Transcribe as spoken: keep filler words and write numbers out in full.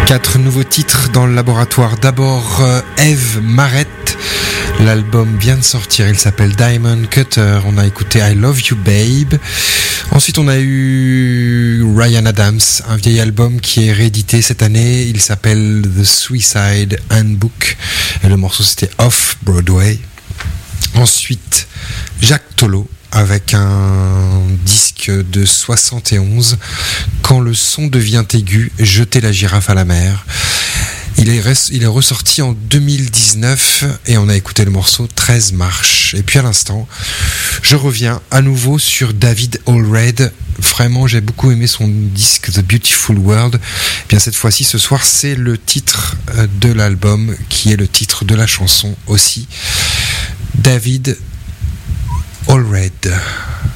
Quatre nouveaux titres dans le laboratoire. D'abord euh, Eve Marette. L'album vient de sortir, il s'appelle Diamond Cutter. On a écouté I Love You Babe. Ensuite on a eu Ryan Adams, un vieil album qui est réédité cette année. Il s'appelle The Suicide Handbook et le morceau c'était Off Broadway. Ensuite Jacques Tolo avec un disque de soixante et onze, Quand le son devient aigu, jeter la girafe à la mer. Il est, res- il est ressorti en deux mille dix-neuf et on a écouté le morceau treize marches. Et puis à l'instant, je reviens à nouveau sur David Allred. Vraiment, j'ai beaucoup aimé son disque The Beautiful World. Et bien cette fois-ci, ce soir, c'est le titre de l'album qui est le titre de la chanson aussi. David Allred.